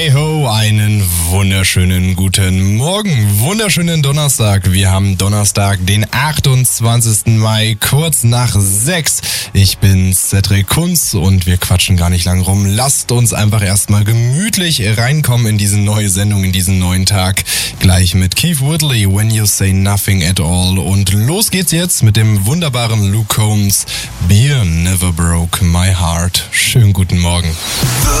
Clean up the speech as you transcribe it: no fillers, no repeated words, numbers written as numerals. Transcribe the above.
Hey ho, einen wunderschönen guten Morgen, wunderschönen Donnerstag. Wir haben Donnerstag, den 28. Mai, kurz nach 6. Ich bin Cedric Kunz und wir quatschen gar nicht lang rum. Lasst uns einfach erstmal gemütlich reinkommen in diese neue Sendung, in diesen neuen Tag. Gleich mit Keith Whitley, When You Say Nothing at All. Und los geht's jetzt mit dem wunderbaren Luke Combs, Beer Never Broke My Heart. Schönen guten Morgen.